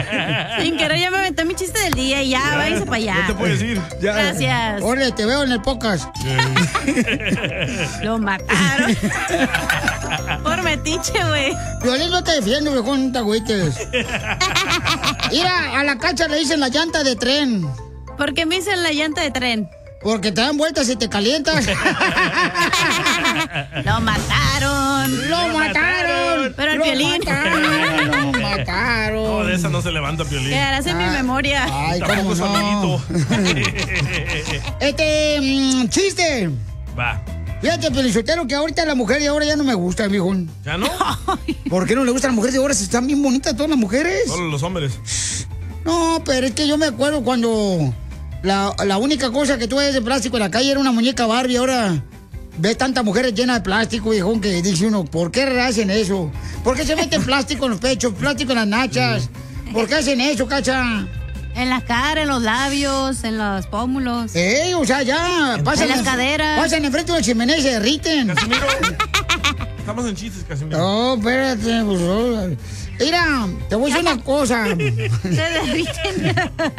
Sin querer ya me aventé mi chiste del día y ya, váyanse para allá. No te puedes ir. Ya. Gracias. Órale, te veo en el podcast. Lo mataron. Por metiche, güey. Piolín, no te defiendo, viejón, no te agüites. Mira, a la Cacha le dicen la llanta de tren. ¿Por qué me dicen la llanta de tren? Porque te dan vueltas y te calientas. Lo mataron. ¡Lo mataron! Pero el Piolín. Lo mataron. No, de esa no se levanta, Piolín. Quedarás en mi memoria. Ay, Tampoco cómo su no. amiguito. Chiste. Va. Fíjate, Pelizotero, que ahorita la mujer de ahora ya no me gusta, viejón. ¿Ya no? ¿Por qué no le gusta a la mujer de ahora si están bien bonitas todas las mujeres? Solo los hombres. No, pero es que yo me acuerdo cuando la única cosa que tú ves de plástico en la calle era una muñeca Barbie. Ahora ves tantas mujeres llenas de plástico, viejón, que dice uno, ¿por qué hacen eso? ¿Por qué se meten plástico en los pechos, plástico en las nachas? ¿Por qué hacen eso, Cacha? En la cara, en los labios, en los pómulos. O sea, ya, pasan en las caderas. Pasan enfrente de la chimenea y se derriten. Casimiro. Estamos en chistes, Casimiro. No, espérate, pues, mira, te voy a decir una cosa. Se derriten.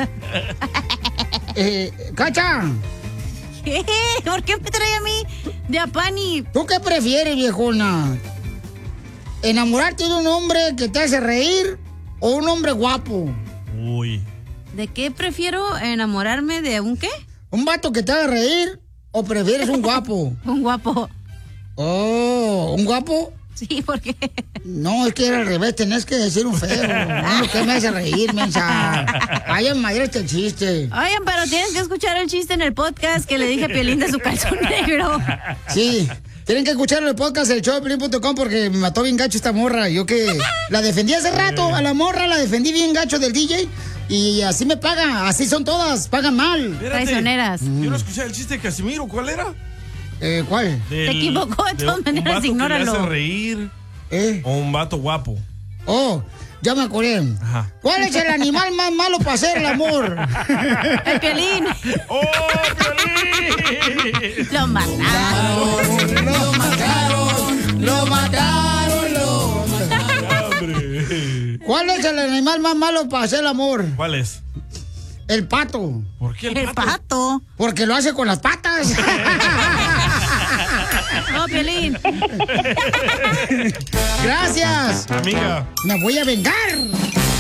Cacha. ¿Qué? ¿Por qué me trae a mí de Apani? ¿Tú qué prefieres, viejona? ¿Enamorarte de un hombre que te hace reír o un hombre guapo? Uy. ¿De qué prefiero enamorarme de un qué? ¿Un vato que te haga reír o prefieres un guapo? Un guapo. Oh, ¿un guapo? Sí, ¿por qué? No, es que era al revés, tenés que decir un feo. Uno que me hace reír, mensa. Ay, madre, este chiste. Oigan, pero tienen que escuchar el chiste en el podcast que le dije a Piolín de su calzón negro. Sí, tienen que escuchar el podcast del showdepiolín.com porque me mató bien gacho esta morra. Yo que la defendí hace rato, a la morra la defendí bien gacho del DJ. Y así me pagan, así son todas, pagan mal. Espérate. Traicioneras. Yo no escuché el chiste de Casimiro, ¿cuál era? ¿Cuál? Te equivocó, de todas maneras, ignóralo. Un vato que le hace reír o un vato guapo. Oh, ya me acordé. Ajá. ¿Cuál es el animal más malo para hacer el amor? El Piolín. ¡Oh, Piolín! Lo mataron. Lo mataron, lo mataron, lo mataron. ¡Hombre! ¿Cuál es el animal más malo para hacer el amor? ¿Cuál es? El pato. ¿Por qué El pato. Porque lo hace con las patas. No, Piolín. Gracias. Amiga. Me voy a vengar.